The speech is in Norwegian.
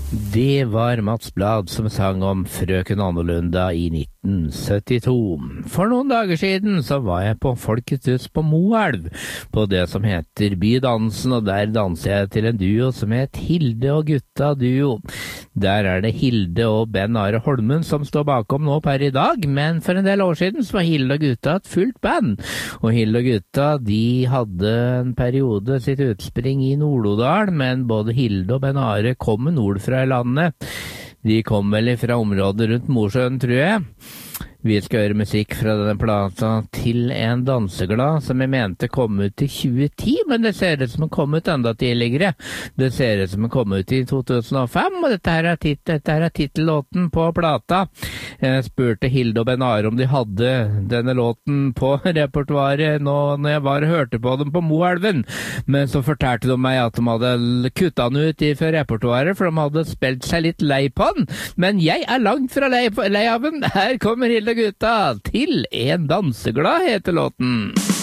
Det var Mats Blad som sang om Frøken Annorlunda i 1972. For noen dager siden så var jeg på Folkets Hus på Moelv, på det som heter Bydansen, og der danser jeg til en duo som het Hilde og Gutta Duo. Der er det Hilde og Ben Are Holmen som står bakom nå per i dag, men for en del år siden så var Hilde og Gutta et fullt band. Og Hilde og Gutta, de hadde en periode sitt utspring i Nord-Odal, men både Hilde og Ben Are kom nord fra landet. De kom vel fra området rundt Mosjøen, tror jeg. Vi skal høre musikk fra denne plata Til en danseglad, som jeg mente kom ut i 2010, men det ser ut som den kom ut enda tidligere. Det ser ut som den kom ut i 2005, og dette her er titellåten på plata. Jeg spurte Hilde og Ben Are om de hadde denne låten på repertoaret nå når jeg var og hørte på dem på Moelven, men så fortalte de meg at de hadde kuttet den ut fra repertoaret, for de hadde spilt seg litt lei på den. Men jeg er langt fra lei av den. Her kommer Hilde og Gutta, Til en danseglad heter låten.